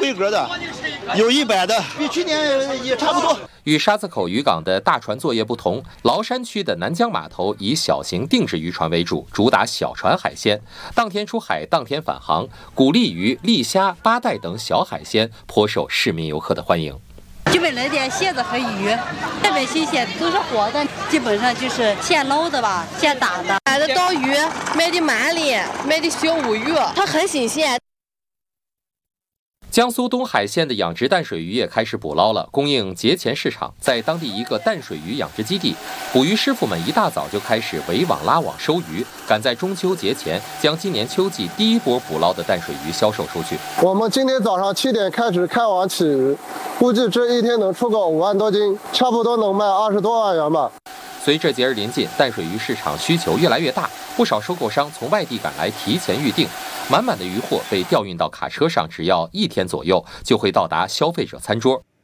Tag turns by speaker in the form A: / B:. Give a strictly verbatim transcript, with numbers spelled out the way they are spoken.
A: 规格的，有一百的，比去年也差不多。
B: 与沙子口渔港的大船作业不同，崂山区的南江码头以小型定制渔船为主，主打小船海鲜，当天出海当天返航，鼓励鱼、丽虾、八带等小海鲜颇受市民游客的欢迎。
C: 基本来点蟹子和鱼，特别新鲜，都是活的，基本上就是现捞的吧，现打的。
D: 买的刀鱼，卖的鳗鲢，卖的小五鱼，它很新鲜。
B: 江苏东海县的养殖淡水鱼也开始捕捞了，供应节前市场。在当地一个淡水鱼养殖基地，捕鱼师傅们一大早就开始围网拉网收鱼，赶在中秋节前将今年秋季第一波捕捞的淡水鱼销售出去。
E: 我们今天早上七点开始开网起鱼，估计这一天能出个五万多斤，差不多能卖二十多万元吧。
B: 随着节日临近，淡水鱼市场需求越来越大，不少收购商从外地赶来提前预定，满满的鱼货被调运到卡车上，只要一天左右就会到达消费者餐桌。